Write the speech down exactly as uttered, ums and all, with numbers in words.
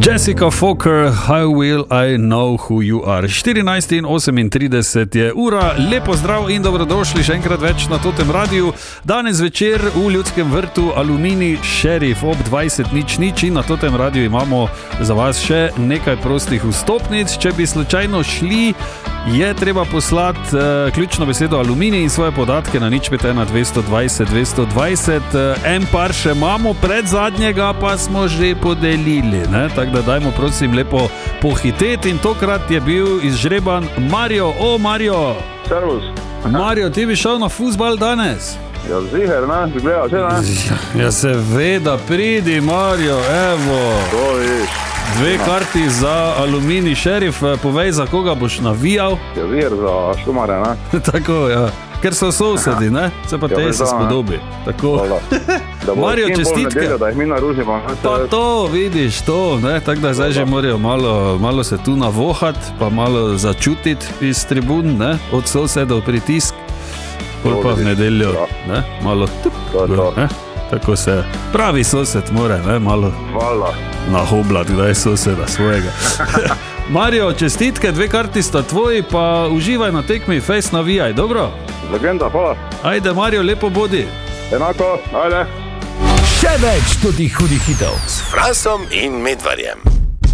Jessica Fokker, How will I know who you are? štirinajst in osemintrideset je ura. Lepo zdrav in dobrodošli še enkrat več na Totem radiju. Danes večer v Ljudskem vrtu Aluminij Šerif ob dvajset nič nič in na Totem radiju imamo za vas še nekaj prostih vstopnic. Če bi slučajno šli, je treba poslati uh, ključno besedo Aluminij in svoje podatke na nič pet ena dvesto dvajset dvesto dvajset. Uh, en par še imamo, pred zadnjega pa smo že podelili, ne? Tako da dajmo prosim lepo pohiteti in tokrat je bil izžreban Mario. O, Mario! Servus. Mario, ti bi šel na fuzbal danes? Ja, ziher, ne? Si gledal, še ne? Ja, seveda, pridi, Mario, evo. To viš. Dve karti za Aluminij Šerif, povej, za koga boš navijal? Ja, ziher za Štumare, ne? Tako, ja. Ker so sosedi, ne? Se pa Ja, tej se da, ne. spodobi. Tako. Da bo Mario, čim bolj čestitke. nedeljo, da jih mi naružimo. Pa to, vidiš, to, ne? Tako da zdaj že morajo malo, malo se tu navohati, pa malo začutiti iz tribun, ne? Od sosedov pritisk. Pol pa v nedeljo, ne? Malo tup, To je to. ne? Tako se pravi sosed more, ne? Malo Hvala. nahoblat, kdaj soseda svojega. Mario, čestitke, dve karti sta tvoji, pa uživaj na tekmi, fejs navijaj, dobro? Legenda, hvala. Ajde, Mario, lepo bodi. Enako, ajde. Še več tudi hudih hitov. S Fransom in Medvarjem.